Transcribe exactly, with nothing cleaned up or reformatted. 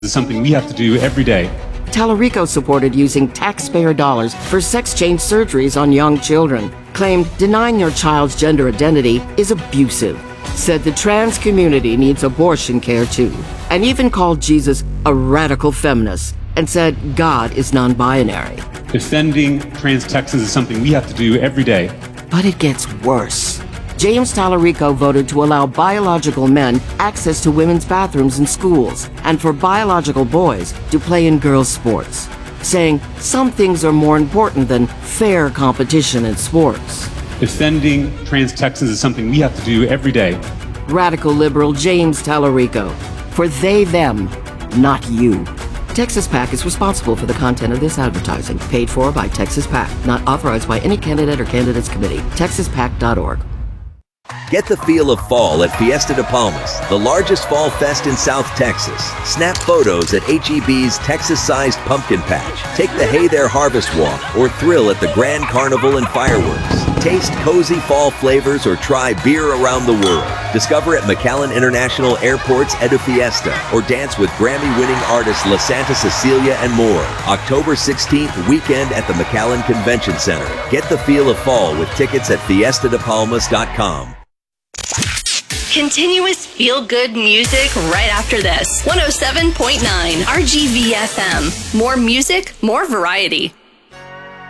Is something we have to do every day. Tallarico supported using taxpayer dollars for sex change surgeries on young children. Claimed denying your child's gender identity is abusive. Said the trans community needs abortion care too. And even called Jesus a radical feminist and said God is non-binary. Defending trans Texans is something we have to do every day. But it gets worse. James Tallarico voted to allow biological men access to women's bathrooms in schools and for biological boys to play in girls' sports, saying some things are more important than fair competition in sports. Defending trans Texans is something we have to do every day. Radical liberal James Tallarico. For they, them, not you. Texas PAC is responsible for the content of this advertising, paid for by Texas PAC, not authorized by any candidate or candidates committee. texas pac dot org. Get the feel of fall at Fiesta de Palmas, the largest fall fest in South Texas. Snap photos at H E B's Texas-sized pumpkin patch. Take the Hey There Harvest Walk or thrill at the Grand Carnival and fireworks. Taste cozy fall flavors or try beer around the world. Discover at McAllen International Airport's Edu Fiesta or dance with Grammy-winning artist La Santa Cecilia and more. October sixteenth, weekend at the McAllen Convention Center. Get the feel of fall with tickets at fiesta de palmas dot com. Continuous feel-good music right after this. one oh seven point nine R G V F M. More music, more variety.